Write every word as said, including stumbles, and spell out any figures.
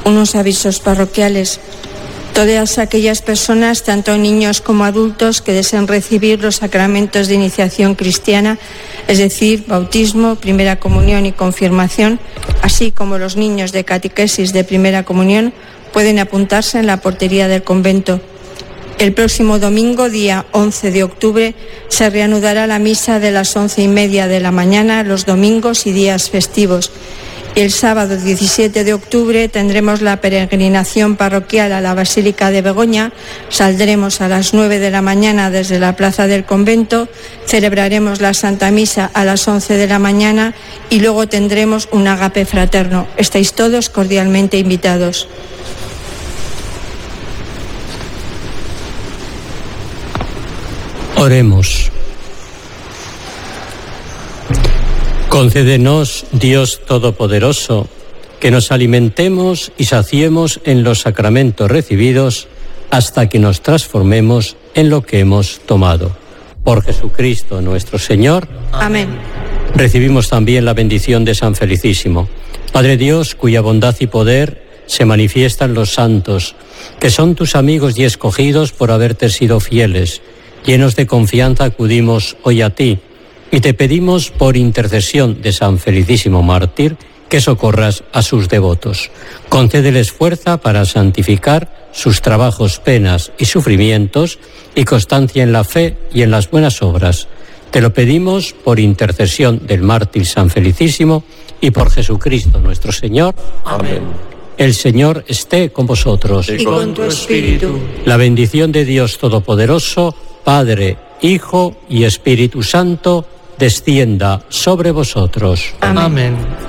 Unos avisos parroquiales. Todas aquellas personas, tanto niños como adultos, que deseen recibir los sacramentos de iniciación cristiana, es decir, bautismo, primera comunión y confirmación, así como los niños de catequesis de primera comunión, pueden apuntarse en la portería del convento. El próximo domingo, día once de octubre, se reanudará la misa de las once y media de la mañana los domingos y días festivos. El sábado diecisiete de octubre tendremos la peregrinación parroquial a la Basílica de Begoña. Saldremos a las nueve de la mañana desde la plaza del convento, celebraremos la Santa Misa a las once de la mañana y luego tendremos un agape fraterno. Estáis todos cordialmente invitados. Oremos. Concédenos, Dios Todopoderoso, que nos alimentemos y saciemos en los sacramentos recibidos hasta que nos transformemos en lo que hemos tomado. Por Jesucristo nuestro Señor. Amén. Recibimos también la bendición de San Felicísimo. Padre Dios, cuya bondad y poder se manifiestan los santos, que son tus amigos y escogidos por haberte sido fieles. Llenos de confianza acudimos hoy a ti y te pedimos por intercesión de San Felicísimo Mártir que socorras a sus devotos. Concédeles fuerza para santificar sus trabajos, penas y sufrimientos y constancia en la fe y en las buenas obras. Te lo pedimos por intercesión del mártir San Felicísimo y por Jesucristo nuestro Señor. Amén. El Señor esté con vosotros. Y con tu espíritu. La bendición de Dios Todopoderoso, Padre, Hijo y Espíritu Santo, descienda sobre vosotros. Amén. Amén.